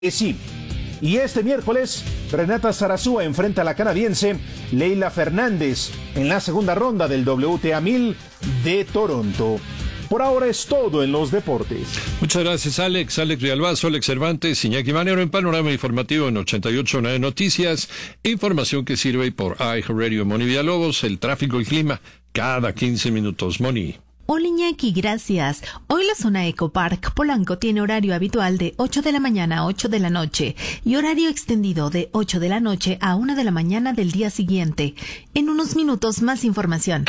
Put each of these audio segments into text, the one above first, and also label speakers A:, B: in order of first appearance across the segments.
A: Sí. Y este miércoles, Renata Zarazúa enfrenta a la canadiense Leylah Fernández en la segunda ronda del WTA 1000 de Toronto. Por ahora es todo en los deportes.
B: Muchas gracias, Alex. Alex Villalbazo, Alex Cervantes, Iñaki Manero en Panorama Informativo en 88.9 Noticias. Información que sirve por iHeartRadio. Moni Villalobos, el tráfico y clima cada 15 minutos. Moni.
C: Hola Iñaki, gracias. Hoy la zona Eco Park Polanco tiene horario habitual de 8 de la mañana a 8 de la noche y horario extendido de 8 de la noche a 1 de la mañana del día siguiente. En unos minutos más información.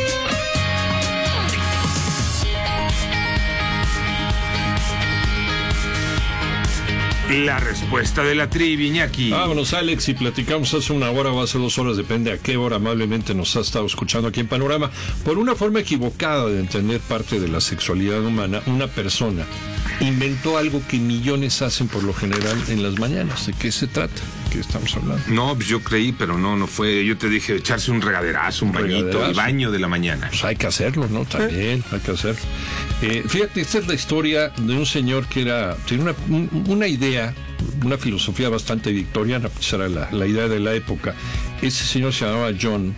D: La respuesta de la trivia, Iñaki.
B: Vámonos, Alex, y platicamos hace una hora o hace 2 horas, depende a qué hora amablemente nos ha estado escuchando aquí en Panorama. Por una forma equivocada de entender parte de la sexualidad humana, una persona inventó algo que millones hacen por lo general en las mañanas. ¿De qué se trata? ¿De qué estamos hablando?
D: No, pues yo creí, pero no fue. Yo te dije echarse un regaderazo, un bañito, el baño de la mañana.
B: Pues hay que hacerlo, ¿no? También hay que hacerlo. Fíjate, esta es la historia de un señor que tenía una idea, una filosofía bastante victoriana, pues era la idea de la época. Ese señor se llamaba John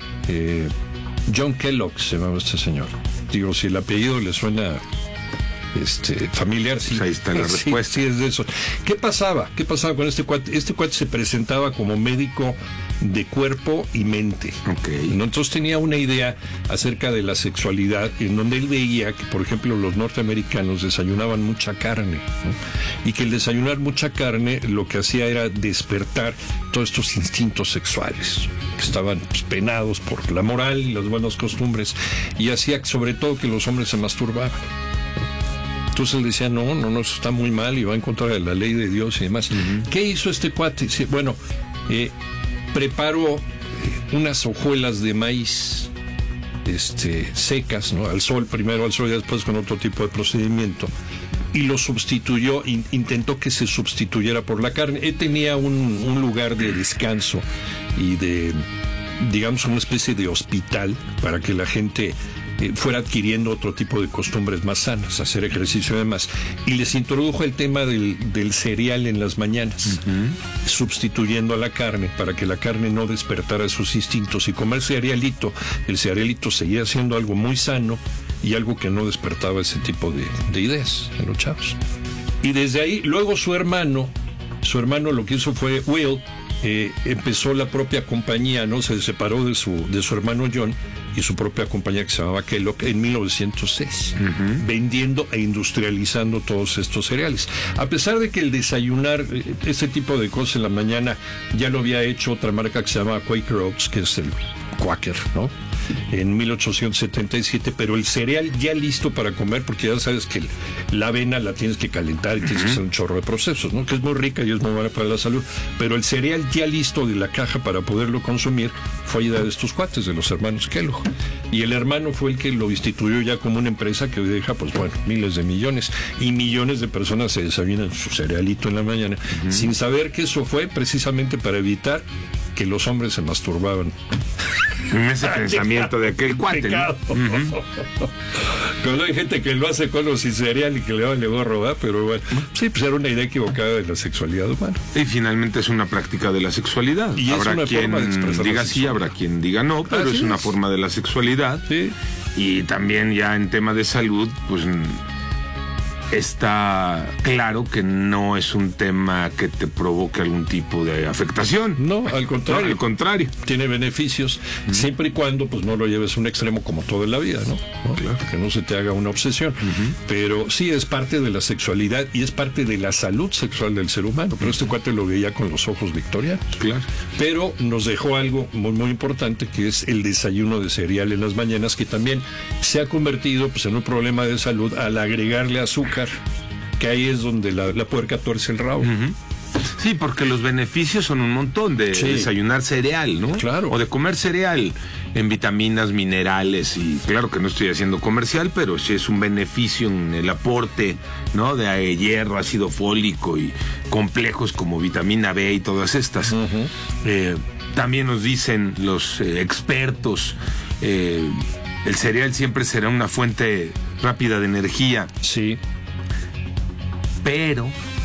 B: Kellogg, se llamaba este señor. Digo, si el apellido le suena familiar, sí.
D: Pues ahí está la respuesta.
B: Sí, es de eso. ¿Qué pasaba con este cuate? Este cuate se presentaba como médico de cuerpo y mente.
D: Okay.
B: ¿No? Entonces tenía una idea acerca de la sexualidad en donde él veía que, por ejemplo, los norteamericanos desayunaban mucha carne, ¿no? Y que el desayunar mucha carne lo que hacía era despertar todos estos instintos sexuales que estaban penados por la moral y las buenas costumbres, y hacía sobre todo que los hombres se masturbaban. Entonces él decía, no, eso está muy mal y va en contra de la ley de Dios y demás. Uh-huh. ¿Qué hizo este cuate? Bueno, preparó unas hojuelas de maíz secas, ¿no? Primero al sol y después con otro tipo de procedimiento, y lo sustituyó, intentó que se sustituyera por la carne. Él tenía un lugar de descanso y de, digamos, una especie de hospital para que la gente fuera adquiriendo otro tipo de costumbres más sanas, hacer ejercicio y demás, y les introdujo el tema del cereal en las mañanas, uh-huh, sustituyendo a la carne para que la carne no despertara sus instintos, y comer cerealito, el cerealito seguía siendo algo muy sano y algo que no despertaba ese tipo de ideas en los chavos. Y desde ahí, luego su hermano lo que hizo fue, Will, empezó la propia compañía, ¿no? Se separó de su hermano John y su propia compañía que se llamaba Kellogg en 1906, uh-huh, vendiendo e industrializando todos estos cereales. A pesar de que el desayunar este tipo de cosas en la mañana ya lo había hecho otra marca que se llama Quaker Oats, que es el Quaker, ¿no? En 1877, pero el cereal ya listo para comer, porque ya sabes que la avena la tienes que calentar y tienes que hacer un chorro de procesos, ¿no? Que es muy rica y es muy buena para la salud, pero el cereal ya listo de la caja para poderlo consumir fue idea de estos cuates, de los hermanos Kellogg, y el hermano fue el que lo instituyó ya como una empresa que hoy deja, pues bueno, miles de millones, y millones de personas se desayunan su cerealito en la mañana, uh-huh, sin saber que eso fue precisamente para evitar que los hombres se masturbaban.
D: Ese pensamiento de aquel cuate, ¿no? Uh-huh.
B: Cuando hay gente que lo hace con o sin cereal y que le vale gorro, ¿verdad? Pero bueno, sí, pues era una idea equivocada de la sexualidad humana.
D: Y finalmente es una práctica de la sexualidad.
B: Y
D: habrá quien diga sí, habrá quien diga no, pero es una forma de la sexualidad.
B: Sí.
D: Y también ya en tema de salud, pues está claro que no es un tema que te provoque algún tipo de afectación.
B: No, al contrario.
D: No, al contrario.
B: Tiene beneficios, siempre y cuando pues no lo lleves a un extremo como todo en la vida, ¿no?
D: Claro.
B: Que no se te haga una obsesión. Uh-huh. Pero sí es parte de la sexualidad y es parte de la salud sexual del ser humano. Pero este cuate lo veía con los ojos victorianos.
D: Claro.
B: Pero nos dejó algo muy, muy importante, que es el desayuno de cereal en las mañanas, que también se ha convertido pues en un problema de salud al agregarle azúcar, que ahí es donde la puerca tuerce el rabo.
D: Uh-huh. Sí, porque los beneficios son un montón de desayunar cereal, ¿no?
B: Claro.
D: O de comer cereal en vitaminas, minerales, y claro que no estoy haciendo comercial, pero sí es un beneficio en el aporte, ¿no? De hierro, ácido fólico y complejos como vitamina B y todas estas. Uh-huh. También nos dicen los expertos, el cereal siempre será una fuente rápida de energía.
B: Sí.
D: Pero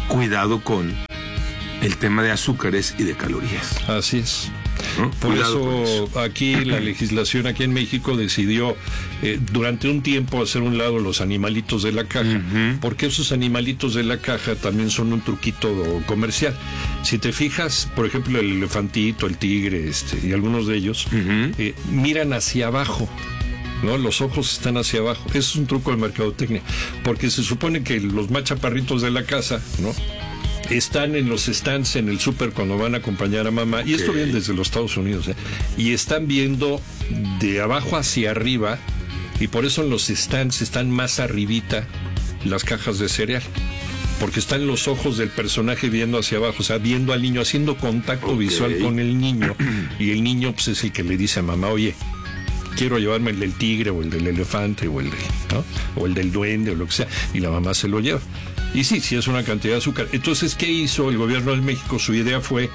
D: cuidado con el tema de azúcares y de calorías.
B: Así es.
D: ¿No?
B: Por eso aquí la legislación aquí en México decidió durante un tiempo hacer un lado los animalitos de la caja, porque esos animalitos de la caja también son un truquito comercial. Si te fijas, por ejemplo, el elefantito, el tigre, y algunos de ellos miran hacia abajo, ¿no? Los ojos están hacia abajo. Eso es un truco de mercadotecnia, porque se supone que los más chaparritos de la casa, ¿no?, están en los stands en el súper cuando van a acompañar a mamá, y esto viene desde los Estados Unidos, y están viendo de abajo hacia arriba, y por eso en los stands están más arribita las cajas de cereal, porque están los ojos del personaje viendo hacia abajo, o sea, viendo al niño, haciendo contacto visual con el niño, y el niño pues es el que le dice a mamá, oye, quiero llevarme el del tigre o el del elefante o el del, ¿no?, o el del duende o lo que sea, y la mamá se lo lleva. Y sí es una cantidad de azúcar. Entonces, ¿qué hizo el gobierno de México? Su idea fue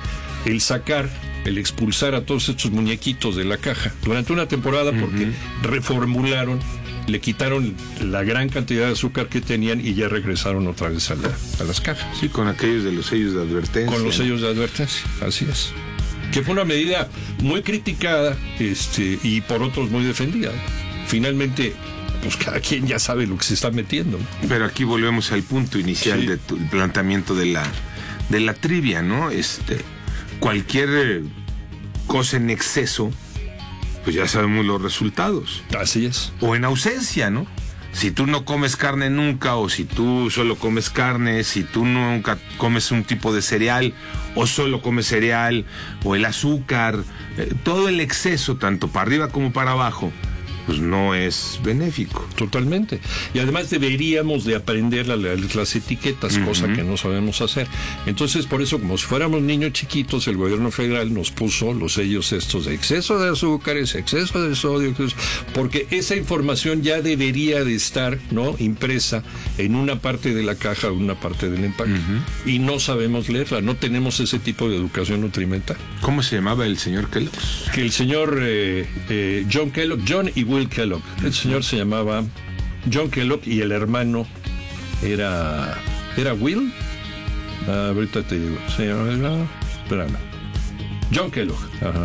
B: el expulsar a todos estos muñequitos de la caja durante una temporada, porque reformularon, le quitaron la gran cantidad de azúcar que tenían y ya regresaron otra vez a las cajas.
D: Sí, con aquellos de los sellos de advertencia.
B: Con los sellos de advertencia, así es. Que fue una medida muy criticada y por otros muy defendida. Finalmente, pues cada quien ya sabe lo que se está metiendo, ¿no?
D: Pero aquí volvemos al punto inicial del planteamiento de la trivia, ¿no? Cualquier cosa en exceso, pues ya sabemos los resultados.
B: Así es.
D: O en ausencia, ¿no? Si tú no comes carne nunca, o si tú solo comes carne, si tú nunca comes un tipo de cereal, o solo comes cereal, o el azúcar, todo el exceso, tanto para arriba como para abajo, pues no es benéfico.
B: Totalmente. Y además deberíamos de aprender a leer las etiquetas, cosa que no sabemos hacer. Entonces, por eso, como si fuéramos niños chiquitos, el gobierno federal nos puso los sellos estos de exceso de azúcares, exceso de sodio, porque esa información ya debería de estar, ¿no?, impresa en una parte de la caja o una parte del empaque. Y no sabemos leerla, no tenemos ese tipo de educación nutrimental.
D: ¿Cómo se llamaba el señor Kellogg?
B: Que el señor John Kellogg, John y Will Kellogg. El señor se llamaba John Kellogg y el hermano era Will. Ahorita te digo. Se llamaba, espérame. John Kellogg. Ajá.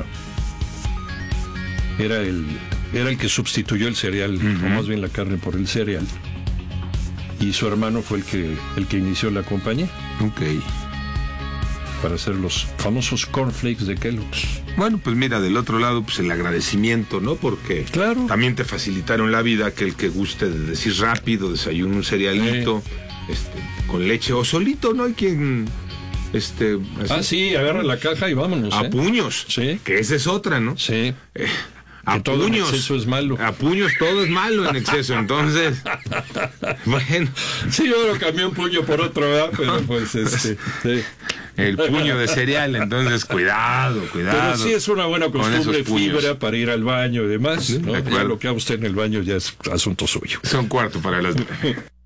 B: Era el que sustituyó el cereal, o más bien la carne por el cereal. Y su hermano fue el que inició la compañía.
D: Ok.
B: Para hacer los famosos cornflakes de Kellogg's.
D: Bueno, pues mira, del otro lado, pues el agradecimiento, ¿no? Porque también te facilitaron la vida, que el que guste de decir rápido, desayuno un cerealito, con leche o solito, ¿no? Hay quien...
B: sí, agarra la caja y vámonos.
D: A puños.
B: Sí.
D: Que esa es otra, ¿no?
B: Sí.
D: A
B: todo
D: puños.
B: En exceso es malo.
D: A puños todo es malo en exceso, entonces. Bueno.
B: Sí, yo lo cambié un puño por otro, ¿verdad? Pero pues sí.
D: El puño de cereal, entonces cuidado.
B: Pero sí es una buena costumbre, fibra para ir al baño y demás, ¿no? Ya lo que haga usted en el baño ya es asunto suyo.
D: Son 4:45.